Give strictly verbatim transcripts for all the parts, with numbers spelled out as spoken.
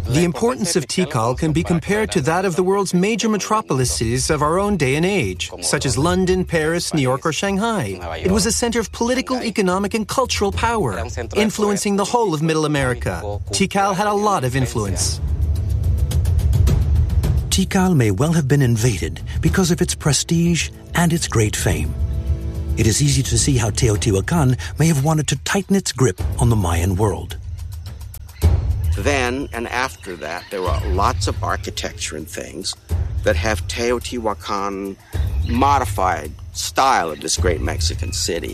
The importance of Tikal can be compared to that of the world's major metropolises of our own day and age, such as London, Paris, New York, or Shanghai. It was a center of political, economic, and cultural power, influencing the whole of Middle America. Tikal had a lot of influence. Tikal may well have been invaded because of its prestige and its great fame. It is easy to see how Teotihuacan may have wanted to tighten its grip on the Mayan world. Then and after that, there were lots of architecture and things that have Teotihuacan modified style of this great Mexican city.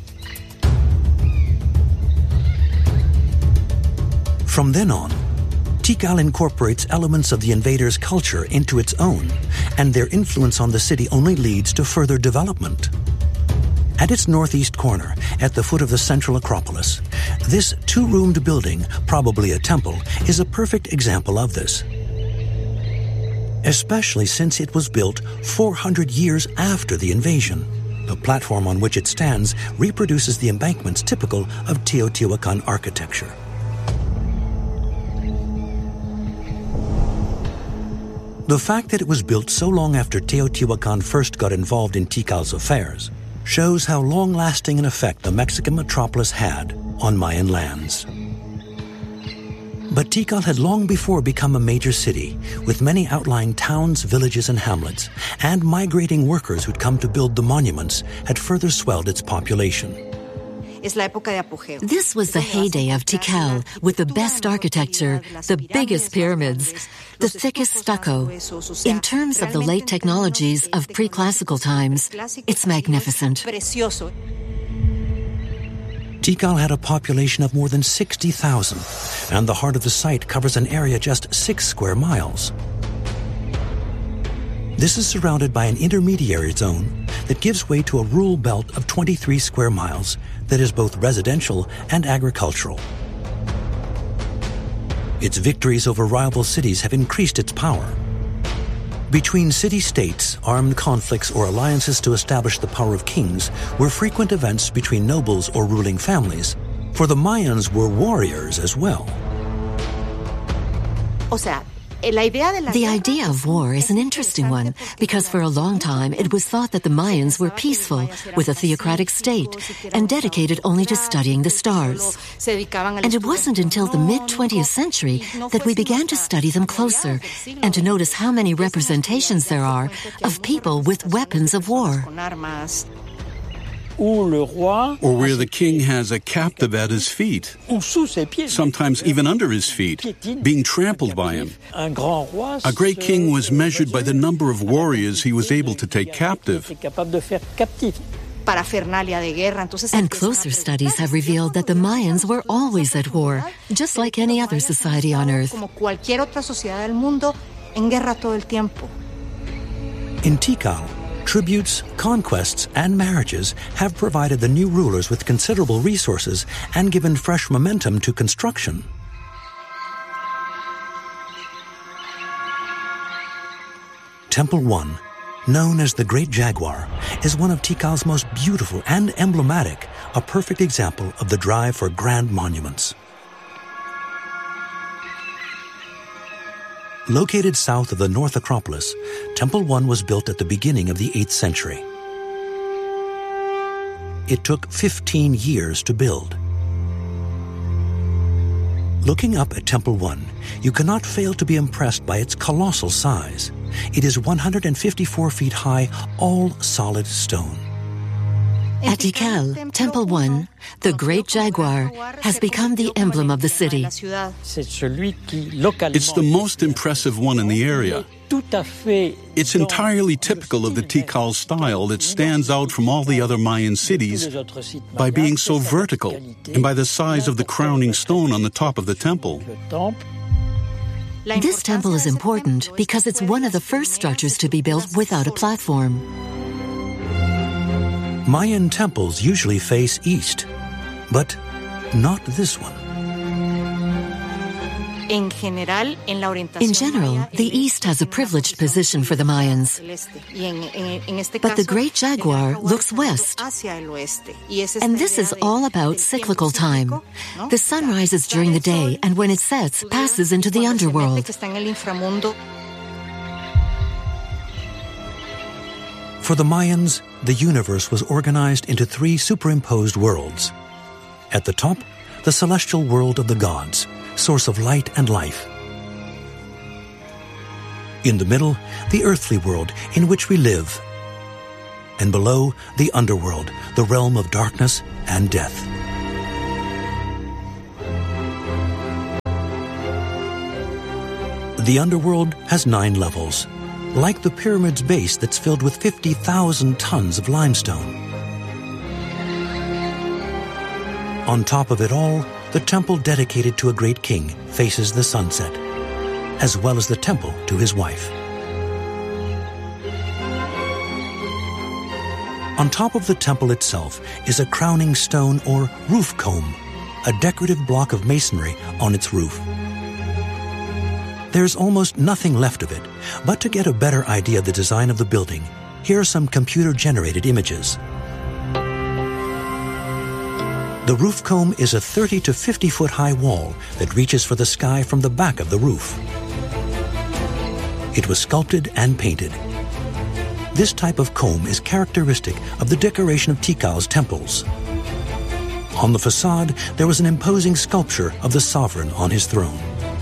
From then on, Tikal incorporates elements of the invaders' culture into its own, and their influence on the city only leads to further development. At its northeast corner, at the foot of the central Acropolis, this two-roomed building, probably a temple, is a perfect example of this. Especially since it was built four hundred years after the invasion. The platform on which it stands reproduces the embankments typical of Teotihuacan architecture. The fact that it was built so long after Teotihuacan first got involved in Tikal's affairs shows how long-lasting an effect the Mexican metropolis had on Mayan lands. But Tikal had long before become a major city, with many outlying towns, villages, and hamlets, and migrating workers who'd come to build the monuments had further swelled its population. This was the heyday of Tikal, with the best architecture, the biggest pyramids, the thickest stucco. In terms of the late technologies of pre-classical times, it's magnificent. Tikal had a population of more than sixty thousand, and the heart of the site covers an area just six square miles. This is surrounded by an intermediary zone that gives way to a rural belt of twenty-three square miles that is both residential and agricultural. Its victories over rival cities have increased its power. Between city-states, armed conflicts or alliances to establish the power of kings were frequent events between nobles or ruling families, for the Mayans were warriors as well. The idea of war is an interesting one because for a long time it was thought that the Mayans were peaceful with a theocratic state and dedicated only to studying the stars. And it wasn't until the mid-twentieth century that we began to study them closer and to notice how many representations there are of people with weapons of war. Or where the king has a captive at his feet, sometimes even under his feet, being trampled by him. A great king was measured by the number of warriors he was able to take captive. And closer studies have revealed that the Mayans were always at war, just like any other society on Earth. In Tikal, tributes, conquests, and marriages have provided the new rulers with considerable resources and given fresh momentum to construction. Temple One, known as the Great Jaguar, is one of Tikal's most beautiful and emblematic, a perfect example of the drive for grand monuments. Located south of the North Acropolis, Temple One was built at the beginning of the eighth century. It took fifteen years to build. Looking up at Temple One, you cannot fail to be impressed by its colossal size. It is one hundred fifty-four feet high, all solid stone. At Tikal, Temple One, the Great Jaguar, has become the emblem of the city. It's the most impressive one in the area. It's entirely typical of the Tikal style that stands out from all the other Mayan cities by being so vertical and by the size of the crowning stone on the top of the temple. This temple is important because it's one of the first structures to be built without a platform. Mayan temples usually face east, but not this one. In general, the East has a privileged position for the Mayans. But the Great Jaguar looks west. And this is all about cyclical time. The sun rises during the day, and when it sets, passes into the underworld. For the Mayans, the universe was organized into three superimposed worlds. At the top, the celestial world of the gods, source of light and life. In the middle, the earthly world in which we live. And below, the underworld, the realm of darkness and death. The underworld has nine levels, like the pyramid's base that's filled with fifty thousand tons of limestone. On top of it all, the temple dedicated to a great king faces the sunset, as well as the temple to his wife. On top of the temple itself is a crowning stone or roof comb, a decorative block of masonry on its roof. There's almost nothing left of it, but to get a better idea of the design of the building, here are some computer-generated images. The roof comb is a thirty to fifty foot high wall that reaches for the sky from the back of the roof. It was sculpted and painted. This type of comb is characteristic of the decoration of Tikal's temples. On the facade, there was an imposing sculpture of the sovereign on his throne.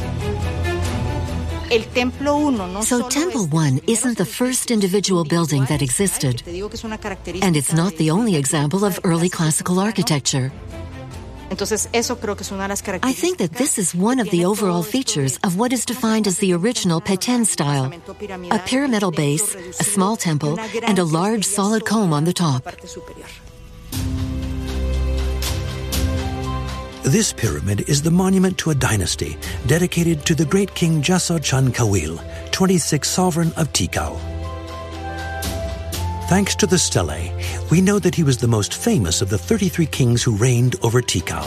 So Temple One isn't the first individual building that existed, and it's not the only example of early classical architecture. I think that this is one of the overall features of what is defined as the original Petén style: a pyramidal base, a small temple, and a large solid comb on the top. This pyramid is the monument to a dynasty dedicated to the great king Jasa Chan Kawil, twenty-sixth sovereign of Tikal. Thanks to the stelae, we know that he was the most famous of the thirty-three kings who reigned over Tikal.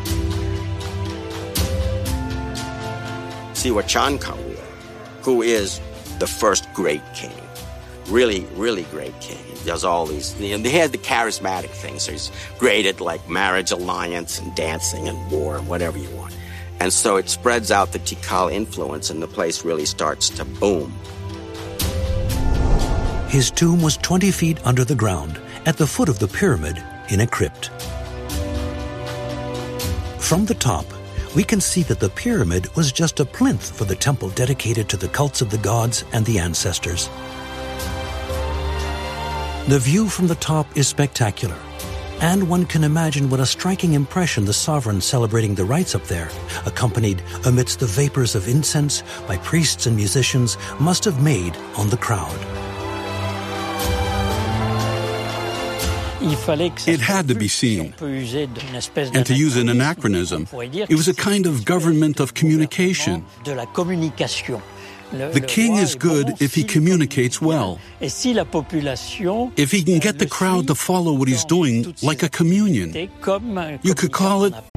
Siwa Chan Kawil, who is the first great king, really, really great king. He does all these, and they had the charismatic things. So he's great at like marriage alliance and dancing and war and whatever you want. And so it spreads out the Tikal influence, and the place really starts to boom. His tomb was twenty feet under the ground, at the foot of the pyramid, in a crypt. From the top, we can see that the pyramid was just a plinth for the temple dedicated to the cults of the gods and the ancestors. The view from the top is spectacular, and one can imagine what a striking impression the sovereign celebrating the rites up there, accompanied amidst the vapors of incense by priests and musicians, must have made on the crowd. It had to be seen. And to use an anachronism, it was a kind of government of communication. The king is good if he communicates well. If he can get the crowd to follow what he's doing, like a communion. You could call it